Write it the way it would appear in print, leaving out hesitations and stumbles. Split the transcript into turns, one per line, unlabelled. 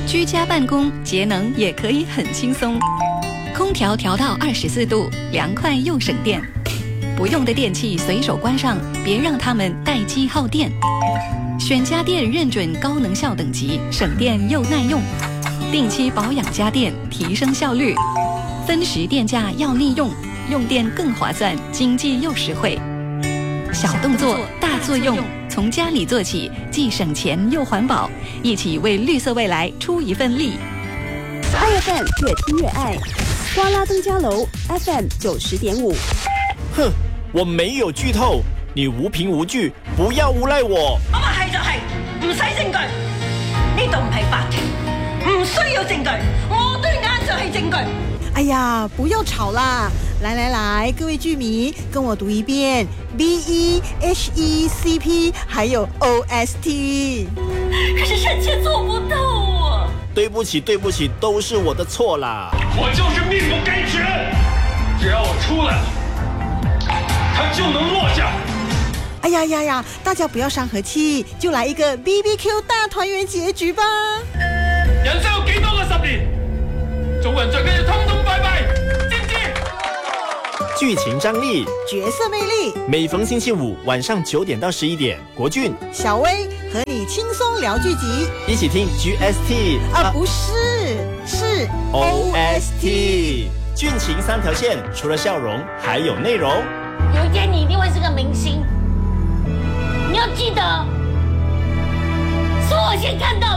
居家办公节能也可以很轻松，空调调到24度，凉快又省电。不用的电器随手关上，别让它们待机耗电。选家电认准高能效等级，省电又耐用。定期保养家电，提升效率。分时电价要利用，用电更划算，经济又实惠。小动作大作用，从家里做起，既省钱又环保，一起为绿色未来出一份力。
iFM 越听越爱，瓜拉登嘉楼 FM 90.5。
哼，我没有劇透，你無憑無據，不要誣賴我。
我話係就係，唔使證據，呢度唔係法庭，唔需要證據，我對眼就係證據。
哎呀，不要吵啦！来，各位剧迷，跟我读一遍 BEHECP， 还有 OST。
可是臣妾做不到啊！
對不起，都是我的錯啦。
我就是命不该绝，只要我出来了，他就能落下。
哎呀，大家不要伤和氣，就來一個 BBQ 大團圓結局吧。
人生有幾多個10年？做人最緊要通通拜拜，知唔知？
劇情張力，
角色魅力，
每逢星期五晚上9點到11點，國俊、
小薇和你輕鬆聊劇集，
一起聽 GST
不是，是
OST。劇情3條線，除了笑容，還有內容。
有一天你一定會是個明星，你要記得，是我先看到。